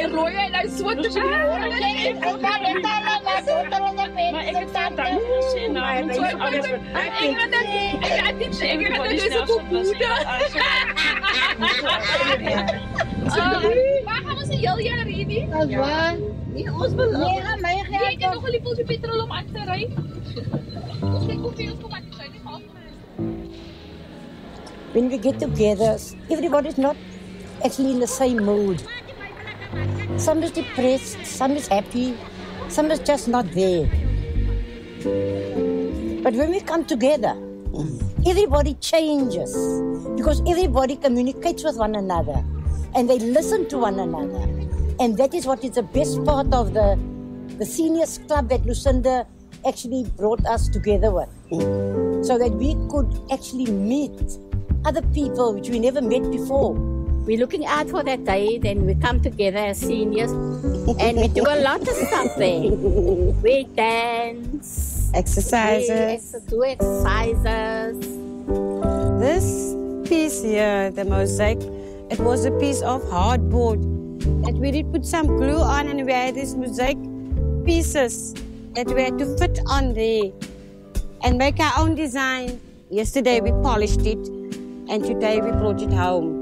rooi en hy swat op die rooi. Maar ek het daar dan gesê nou. Ek dink sy ek het dit so goed. Maar gaan ons 'n heel jaar hierdie? Ja. Nee, ons wil. Ja, my Jy het nog 'n lippeltjie petrol om aan te ry. Ons kyk hoe veel kom aan die syne af. When we get together, everybody's not actually in the same mood. Some is depressed, some is happy, some is just not there. But when we come together, everybody changes because everybody communicates with one another and they listen to one another. And that is what is the best part of the seniors club that Lucinda actually brought us together with. So that we could actually meet other people which we never met before. We're looking out for that day, then we come together as seniors and we do a lot of stuff there. We dance, exercises. We do exercises. This piece here, the mosaic, it was a piece of hardboard that we did put some glue on, and we had these mosaic pieces that we had to fit on there and make our own design. Yesterday we polished it and today we brought it home.